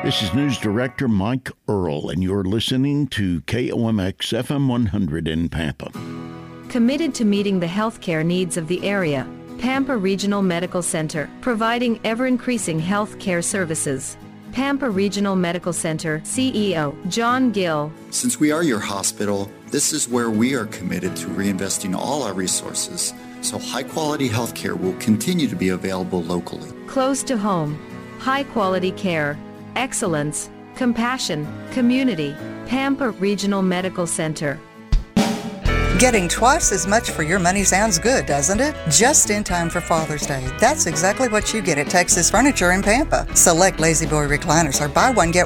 This is News Director Mike Earl, and you're listening to KOMX FM 100 in Pampa. Committed to meeting the healthcare needs of the area, Pampa Regional Medical Center, providing ever-increasing healthcare services. Pampa Regional Medical Center CEO John Gill. Since we are your hospital, this is where we are committed to reinvesting all our resources, so high-quality healthcare will continue to be available locally. Close to home, high-quality care, excellence, compassion, community. Pampa Regional Medical Center. Getting twice as much for your money sounds good, doesn't it? Just in time for Father's Day. That's exactly what you get at Texas Furniture in Pampa. Select La-Z-Boy recliners are buy one, get